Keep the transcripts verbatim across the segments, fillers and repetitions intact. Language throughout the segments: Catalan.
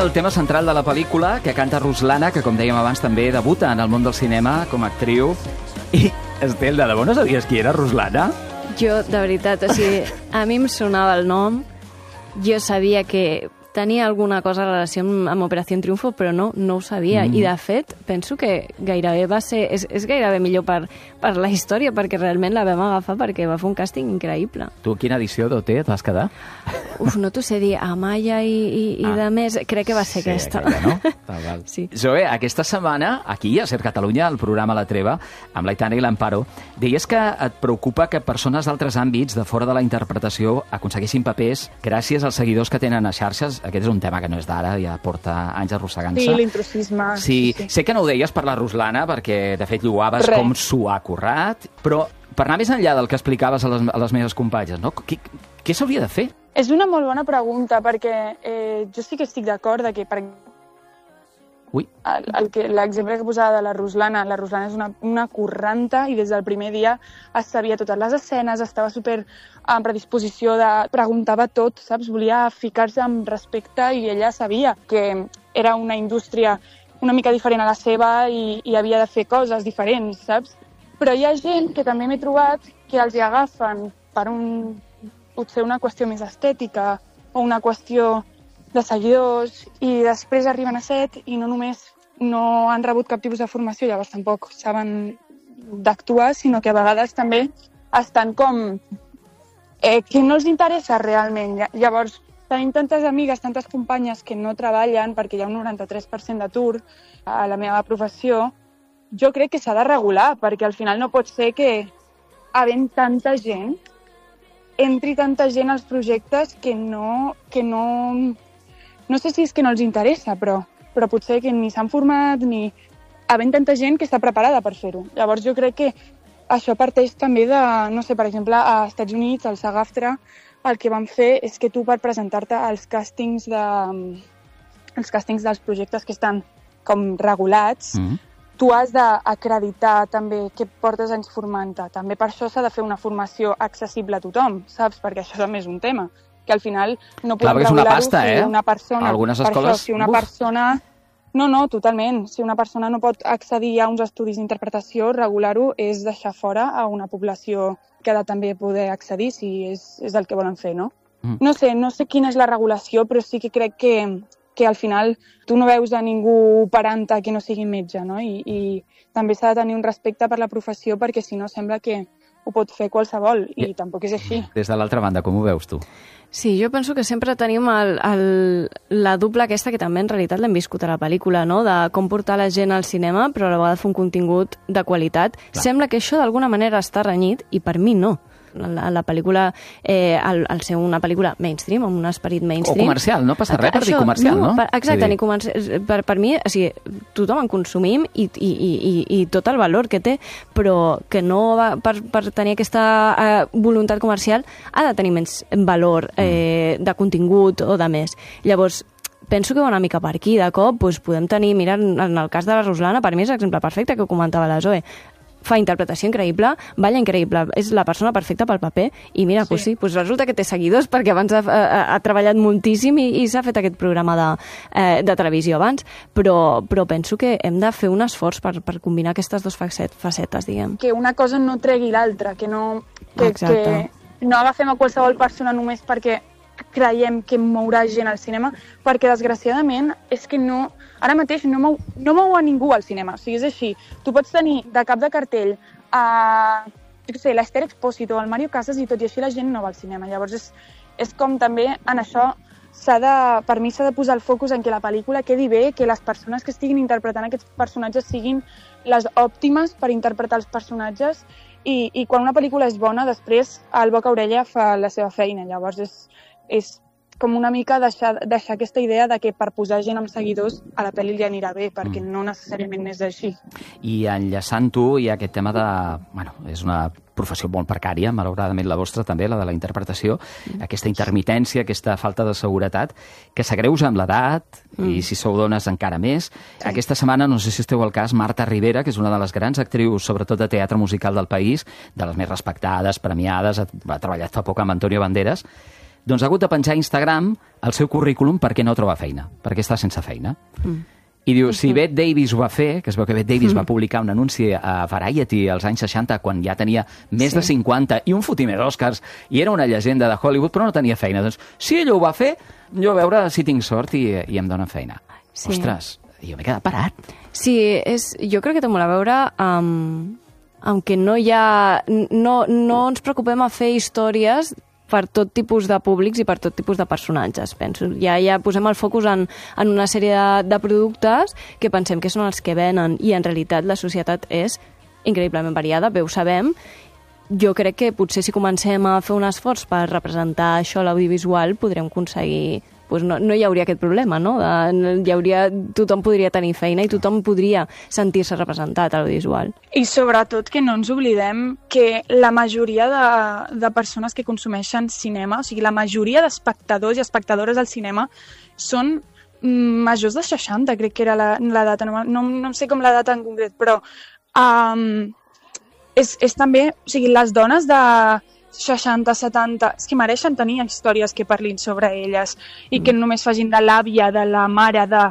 el tema central de la pel·lícula que canta Ruslana, que com dèiem abans també debuta en el món del cinema com a actriu. I, Estel, de debò no sabies qui era Ruslana? Jo, de veritat, o sigui, a mi em sonava el nom, jo sabia que tenia alguna cosa en relació amb, amb Operació Triunfo, però no, no ho sabia. Mm. I, de fet, penso que gairebé va ser... És, és gairebé millor per, per la història, perquè realment la vam agafar perquè va fer un càsting increïble. Tu, quina edició d'O T et vas quedar? Uf, no t'ho sé dir. Amaya i, i, i ah. de més, crec que va ser sí, aquesta. Aquella, no? Val, val. Sí. Zoe, aquesta setmana, aquí a Ser Catalunya, al programa La Treva, amb l'Aitana i l'Amparo, deies que et preocupa que persones d'altres àmbits, de fora de la interpretació, aconseguissin papers gràcies als seguidors que tenen a xarxes. Aquest és un tema que no és d'ara, ja porta anys arrossegant-se. Sí, l'intrusisme. Sí, sí, sé que no ho deies per la Ruslana, perquè de fet lloaves Re. com s'ho ha currat, però per anar més enllà del que explicaves a les, a les meves companyes, no? Què, què s'hauria de fer? És una molt bona pregunta, perquè eh, jo sí que estic d'acord que per Ui. L'exemple que posava de la Ruslana, la Ruslana és una, una curranta i des del primer dia es sabia totes les escenes, estava super en predisposició de... preguntava tot, saps? Volia ficar-se amb respecte i ella sabia que era una indústria una mica diferent a la seva i, i havia de fer coses diferents, saps? Però hi ha gent que també m'he trobat que els hi agafen per un... potser una qüestió més estètica o una qüestió de seguidors i després arriben a set i no només no han rebut cap tipus de formació, llavors tampoc saben d'actuar, sinó que a vegades també estan com eh, que no els interessa realment. Llavors tenim tantes amigues, tantes companyes que no treballen perquè hi ha un noranta-tres per cent d'atur a la meva professió. Jo crec que s'ha de regular perquè al final no pot ser que havent tanta gent entri tanta gent als projectes que no... que no No sé si és que no els interessa, però, però potser que ni s'han format ni havent tanta gent que està preparada per fer-ho. Llavors jo crec que això parteix també de, no sé, per exemple, a Estats Units, al SAG-AFTRA, el que van fer és que tu per presentar-te als càstings de, els càstings dels projectes que estan com regulats, mm-hmm. tu has d'acreditar també que portes anys formant-te. També per això s'ha de fer una formació accessible a tothom, saps? Perquè això també és un tema. Que al final no podem regular-ho si eh? una persona... Algunes escoles... Això, si una Uf. persona... No, no, totalment. Si una persona no pot accedir a uns estudis d'interpretació, regular-ho és deixar fora a una població que ha de també poder accedir si és, és el que volen fer, no? Mm. No sé, no sé quina és la regulació, però sí que crec que, que al final tu no veus a ningú parant-te que no sigui metge, no? I, i també s'ha de tenir un respecte per la professió perquè si no sembla que ho pot fer qualsevol i, I tampoc és així. Des de l'altra banda, com ho veus tu? Sí, jo penso que sempre tenim el, el, la dupla aquesta que també en realitat l'hem viscut a la pel·lícula, no? De com portar la gent al cinema però a la vegada fer un contingut de qualitat. Clar. Sembla que això d'alguna manera està renyit i per mi no. La, la pel·lícula, eh, al, al ser una pel·lícula mainstream, amb un esperit mainstream... O comercial, no passa res per dir comercial, no? no? Per, exacte, ni comercial, per, per mi, o sigui, tothom en consumim i, i, i, i tot el valor que té, però que no va, per, per tenir aquesta eh, voluntat comercial ha de tenir menys valor eh, de contingut o de més. Llavors, penso que una mica per aquí, de cop, doncs podem tenir, mira, en el cas de la Ruslana, per mi és l'exemple perfecte que comentava la Zoe, fa interpretació increïble, balla increïble, és la persona perfecta pel paper, i mira, sí. Pues sí, pues resulta que té seguidors perquè abans ha, ha, ha treballat moltíssim i, i s'ha fet aquest programa de, eh, de televisió abans, però, però penso que hem de fer un esforç per, per combinar aquestes dues facet, facetes, diguem. Que una cosa no tregui l'altra, que no, que, que no agafem a qualsevol persona només perquè creiem que mourà gent al cinema, perquè desgraciadament és que no, ara mateix no mou, no mou a ningú al cinema, o sigui, és així. Tu pots tenir de cap de cartell a, jo què sé, l'Esther Expósito o el Mario Casas i tot i així la gent no va al cinema. Llavors és, és com també en això s'ha de, per mi s'ha de posar el focus en que la pel·lícula quedi bé, que les persones que estiguin interpretant aquests personatges siguin les òptimes per interpretar els personatges i, i quan una pel·lícula és bona, després el boca-orella fa la seva feina. Llavors és és com una mica deixar, deixar aquesta idea de que per posar gent amb seguidors a la pel·li li anirà bé, perquè mm. no necessàriament és així. I enllaçant-ho hi ha aquest tema de... Bueno, és una professió molt precària, malauradament la vostra també, la de la interpretació, mm. aquesta intermitència, aquesta falta de seguretat, que s'agreuja amb l'edat, mm. i si sou dones encara més. Sí. Aquesta setmana, no sé si esteu al cas, Marta Rivera, que és una de les grans actrius, sobretot de teatre musical del país, de les més respectades, premiades, ha, ha treballat fa poc amb Antonio Banderas, Doncs ha hagut de penjar a Instagram el seu currículum perquè no troba feina, perquè està sense feina. Mm. I diu, si Bette Davis ho va fer, que es veu que Bette Davis mm. va publicar un anunci a Variety als anys seixanta, quan ja tenia més sí. de cinquanta i un fotimer d'Oscars, i era una llegenda de Hollywood, però no tenia feina. Doncs, si ella ho va fer, jo a veure si tinc sort i, i em dona feina. Sí. Ostres, jo m'he quedat parat. Sí, és, jo crec que té molt a veure amb, amb que no hi ha... No, no ens preocupem a fer històries per tot tipus de públics i per tot tipus de personatges, penso. Ja, ja posem el focus en, en una sèrie de, de productes que pensem que són els que venen i en realitat la societat és increïblement variada, bé ho sabem. Jo crec que potser si comencem a fer un esforç per representar això a l'audiovisual podrem aconseguir... Pues no, no hi hauria aquest problema, no? De, hi hauria, tothom podria tenir feina i tothom podria sentir-se representat a l'audiovisual. I sobretot que no ens oblidem que la majoria de, de persones que consumeixen cinema, o sigui, la majoria d'espectadors i espectadores del cinema són majors de seixanta, crec que era la, la data, no, no, no sé com la data en concret, però um, és, és també, o sigui, les dones de seixanta, setanta, és que mereixen tenir històries que parlin sobre elles i que només facin de l'àvia, de la mare, de...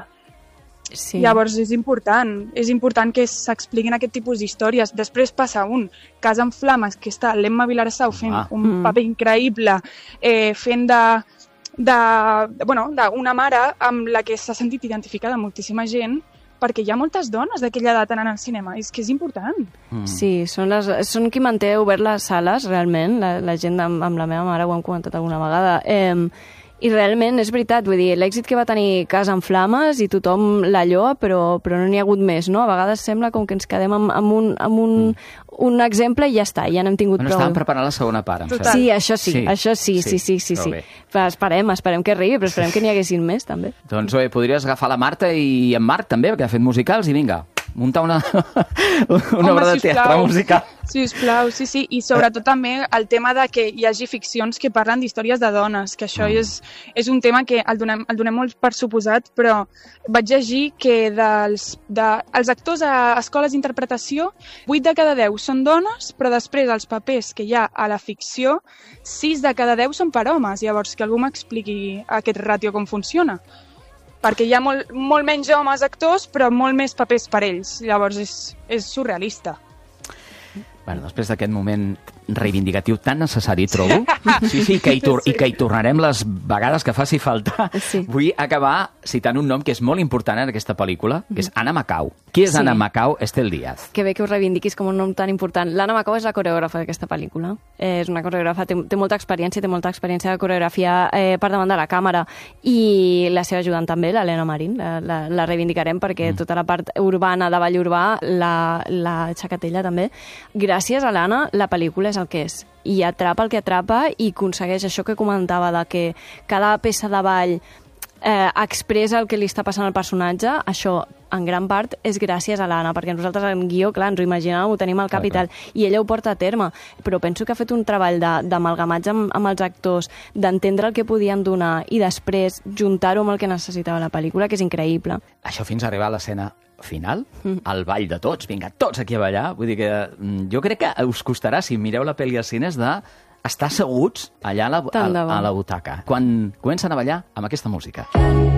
Sí. Llavors és important, és important que s'expliquin aquest tipus d'històries. Després passa un Cas en Flames, que està l'Emma Vilarsau fent ah. un paper increïble, eh, fent de, de, bueno, d'una mare amb la que s'ha sentit identificada moltíssima gent, perquè hi ha moltes dones d'aquella edat anant al cinema, és que és important. Mm. Sí, són, les, són qui manté obert les sales, realment, la, la gent amb, amb la meva mare ho hem comentat alguna vegada, eh, i realment és veritat, vull dir, l'èxit que va tenir Cas en Flames i tothom la lloa, però, però no n'hi ha hagut més, no? A vegades sembla com que ens quedem amb, amb, un, amb un, mm. un exemple i ja està, ja n'hem tingut bueno, prou. Estàvem preparant la segona part, em sembla. Sí, això sí, sí, això sí, sí, sí, sí, sí. Però esperem, esperem que arribi, però esperem que n'hi haguessin més, també. Doncs bé, podries agafar la Marta i en Marc, també, que ha fet musicals, i vinga, muntar una, una Home, obra de teatre musical. Sisplau, sí, sí, i sobretot també el tema de que hi hagi ficcions que parlen d'històries de dones, que això mm. és, és un tema que el donem, el donem molt per suposat, però vaig llegir que dels, de, els actors a escoles d'interpretació, vuit de cada deu són dones, però després els papers que hi ha a la ficció, sis de cada deu són per homes. Llavors, que algú m'expliqui aquest ràtio com funciona. Perquè hi ha molt, molt menys homes actors, però molt més papers per ells. Llavors és, és surrealista. Bueno, després d'aquest moment reivindicatiu tan necessari, trobo, sí, sí, que hi tor sí. i que hi tornarem les vegades que faci falta, sí. vull acabar citant un nom que és molt important en aquesta pel·lícula, que és Anna Macau. Qui és sí. Anna Macau? Estel Díaz. Que bé que ho reivindiquis com un nom tan important. L'Anna Macau és la coreògrafa d'aquesta pel·lícula. Eh, és una coreògrafa, té, té molta experiència, té molta experiència de coreografia eh, per davant de la càmera, i la seva ajudant també, l'Helena Marín, la, la, la reivindicarem perquè mm. tota la part urbana de ball urbà la, la xacatella també. Gràcies a l'Anna, la pel·lícula és el que és, i atrapa el que atrapa i aconsegueix això que comentava, de que cada peça de ball eh, expressa el que li està passant al personatge. Això, en gran part, és gràcies a l'Anna, perquè nosaltres en guió, clar, ens ho imaginàvem, ho tenim al cap i tal, i ella ho porta a terme, però penso que ha fet un treball d'amalgamatge amb, amb els actors, d'entendre el que podien donar i després juntar-ho amb el que necessitava la pel·lícula, que és increïble. Això fins a arribar a l'escena final, el ball de tots, vinga, tots aquí a ballar. Vull dir que jo crec que us costarà, si mireu la pel·li als cines, de estar asseguts allà a la, a, a la butaca, quan comencen a ballar amb aquesta música.